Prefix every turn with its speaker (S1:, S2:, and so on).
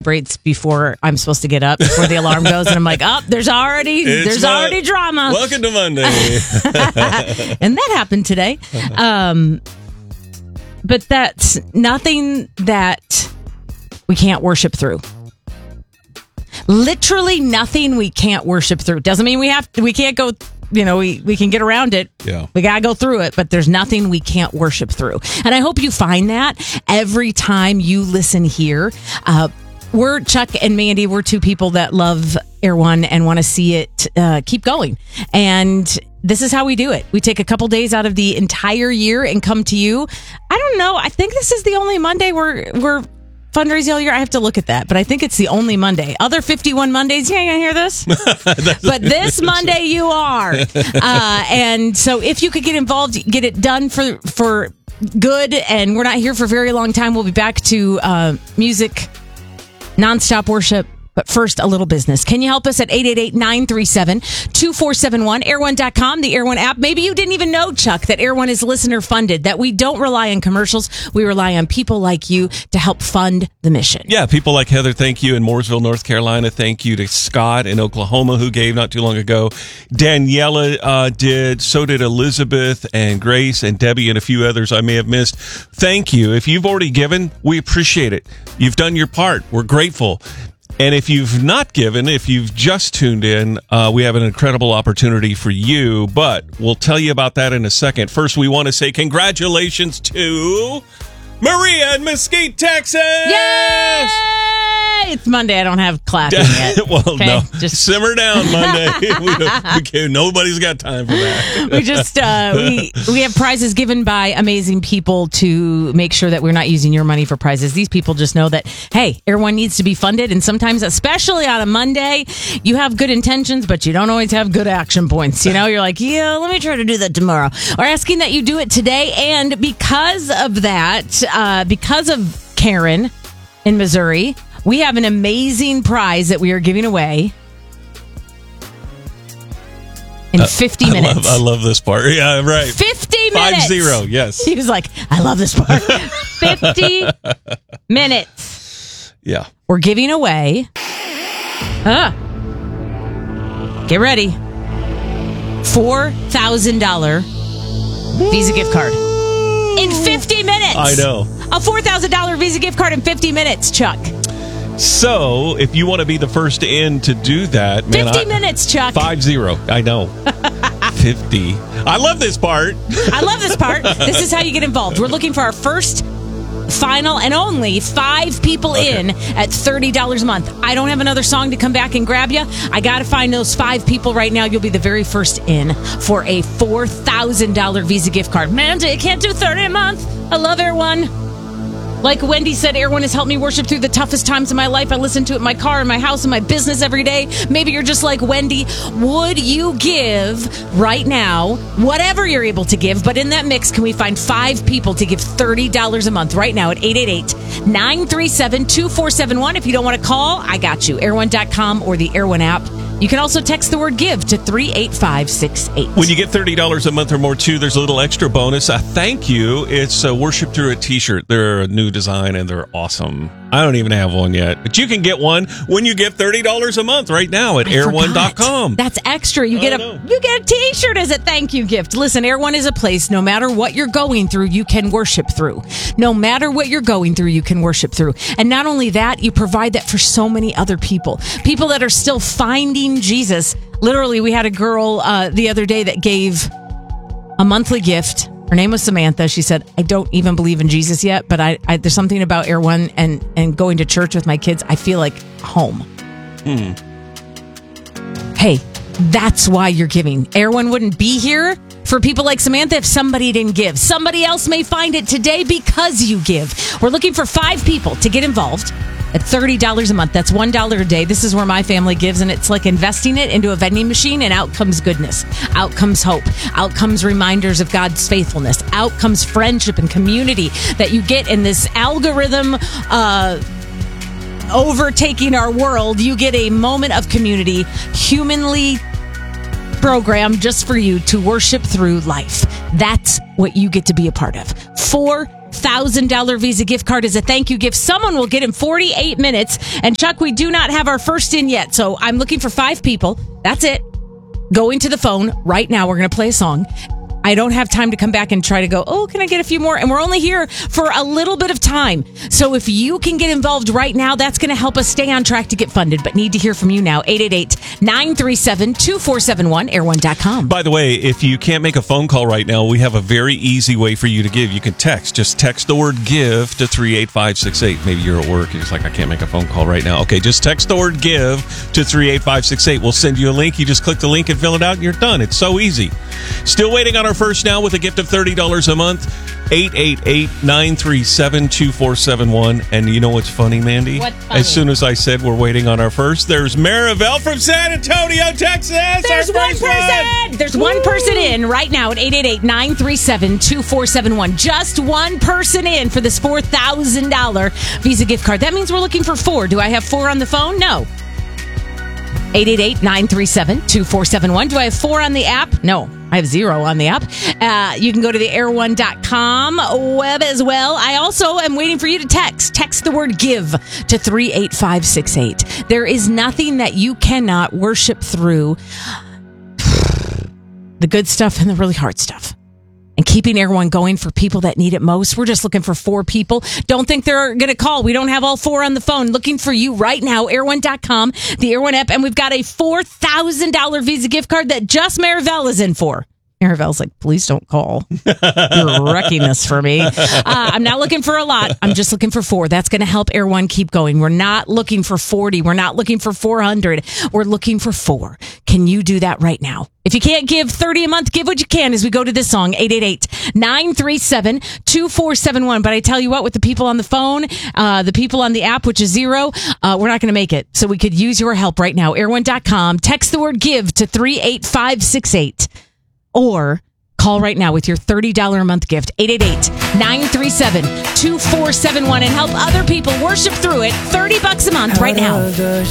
S1: vibrates before I'm supposed to get up, before the alarm goes, and I'm like, oh, there's already drama.
S2: Welcome to Monday.
S1: And that happened today. But that's nothing that we can't worship through. Literally nothing we can't worship through. Doesn't mean we can't go, we can get around it.
S2: Yeah.
S1: We got to go through it, but there's nothing we can't worship through. And I hope you find that every time you listen here. We're Chuck and Mandy. We're two people that love Air One and want to see it keep going. And this is how we do it. We take a couple days out of the entire year and come to you. I don't know. I think this is the only Monday we're fundraising all year. I have to look at that, but I think it's the only Monday. Other 51 Mondays, you ain't gonna hear this. But this Monday you are. And so if you could get involved, get it done for good. And we're not here for a very long time. We'll be back to music, nonstop worship. But first, a little business. Can you help us at 888-937-2471, air1.com, the Air One app? Maybe you didn't even know, Chuck, that Air One is listener funded, that we don't rely on commercials. We rely on people like you to help fund the mission.
S2: Yeah, people like Heather, thank you, in Mooresville, North Carolina. Thank you to Scott in Oklahoma, who gave not too long ago. Daniela did. So did Elizabeth and Grace and Debbie and a few others I may have missed. Thank you. If you've already given, we appreciate it. You've done your part. We're grateful. And if you've not given, if you've just tuned in, we have an incredible opportunity for you, but we'll tell you about that in a second. First, we want to say congratulations to Maria in Mesquite, Texas!
S1: Yay! It's Monday. I don't have clapping yet.
S2: Well,
S1: okay?
S2: No. Just simmer down, Monday. Nobody's got time for that.
S1: We just we have prizes given by amazing people to make sure that we're not using your money for prizes. These people just know that, hey, Air One needs to be funded, and sometimes, especially on a Monday, you have good intentions, but you don't always have good action points. You're like, yeah, let me try to do that tomorrow. We're asking that you do it today, and because of that, because of Karen in Missouri, we have an amazing prize that we are giving away in 50 minutes.
S2: I love this part. Yeah, right.
S1: 50 minutes.
S2: 50, yes.
S1: He was like, I love this part. 50 minutes.
S2: Yeah.
S1: We're giving away. Get ready. $4,000 Visa gift card. In 50 minutes.
S2: I know.
S1: A $4,000 Visa gift card in 50 minutes, Chuck.
S2: So, if you want to be the first in to do that,
S1: 50 minutes, Chuck.
S2: 50. I know. 50. I love this part.
S1: I love this part. This is how you get involved. We're looking for our first, final, and only 5 people in at $30 a month. I don't have another song to come back and grab you. I got to find those 5 people right now. You'll be the very first in for a $4,000 Visa gift card. Man, I can't do 30 a month. I love Air One. Like Wendy said, Air One has helped me worship through the toughest times of my life. I listen to it in my car, in my house, in my business every day. Maybe you're just like Wendy. Would you give right now, whatever you're able to give, but in that mix, can we find 5 people to give $30 a month right now at 888-937-2471? If you don't want to call, I got you. Air1.com or the Air One app. You can also text the word GIVE to 38568.
S2: When you get $30 a month or more, too, there's a little extra bonus. A thank you. It's a Worship Through a t-shirt. They're a new design, and they're awesome. I don't even have one yet. But you can get one when you get $30 a month right now at air1.com.
S1: That's extra. You get a t-shirt as a thank you gift. Listen, Air One is a place, no matter what you're going through, you can worship through. No matter what you're going through, you can worship through. And not only that, you provide that for so many other people. People that are still finding Jesus. Literally, we had a girl the other day that gave a monthly gift. Her name was Samantha. She said, I don't even believe in Jesus yet, but I there's something about Air One and going to church with my kids. I feel like home. Hey, that's why you're giving. Air One wouldn't be here for people like Samantha if somebody didn't give. Somebody else may find it today because you give. We're looking for 5 people to get involved at $30 a month. That's $1 a day. This is where my family gives, and it's like investing it into a vending machine, and out comes goodness. Out comes hope. Out comes reminders of God's faithfulness. Out comes friendship and community that you get in this algorithm overtaking our world. You get a moment of community, humanly programmed just for you to worship through life. That's what you get to be a part of. $4,000 $4,000 Visa gift card as a thank you gift. Someone will get in 48 minutes. And Chuck, we do not have our first in yet. So I'm looking for 5 people. That's it. Go into the phone right now. We're going to play a song. I don't have time to come back and try to go, oh, can I get a few more? And we're only here for a little bit of time. So if you can get involved right now, that's going to help us stay on track to get funded. But need to hear from you now. 888-937-2471, air1.com.
S2: By the way, if you can't make a phone call right now, we have a very easy way for you to give. You can text. Just text the word give to 38568. Maybe you're at work and it's like, I can't make a phone call right now. Okay, just text the word give to 38568. We'll send you a link. You just click the link and fill it out and you're done. It's so easy. Still waiting on our first now with a gift of $30 a month. 888-937-2471. And you know what's funny, Mandy?
S1: What's funny?
S2: As soon as I said we're waiting on our first, there's Maribel from San Antonio, Texas.
S1: There's one person. There's one person in right now at 888-937-2471. Just one person in for this $4,000 Visa gift card. That means we're looking for 4. Do I have 4 on the phone? No. 888-937-2471. Do I have 4 on the app? No, I have 0 on the app. You can go to the air1.com web as well. I also am waiting for you to text. Text the word give to 38568. There is nothing that you cannot worship through the good stuff and the really hard stuff. And keeping Air One going for people that need it most. We're just looking for 4 people. Don't think they're going to call. We don't have all 4 on the phone. Looking for you right now, air1.com, the Air One app. And we've got a $4,000 Visa gift card that just Maribel is in for. Maribel's like, please don't call. You're wrecking this for me. I'm not looking for a lot. I'm just looking for 4. That's going to help Air One keep going. We're not looking for 40. We're not looking for 400. We're looking for 4. Can you do that right now? If you can't give $30 a month, give what you can as we go to this song, 888-937-2471. But I tell you what, with the people on the phone, the people on the app, which is 0, we're not going to make it. So we could use your help right now. Air1.com. Text the word give to 38568. Or call right now with your $30 a month gift, 888-937-2471, and help other people worship through it. $30 a month right now.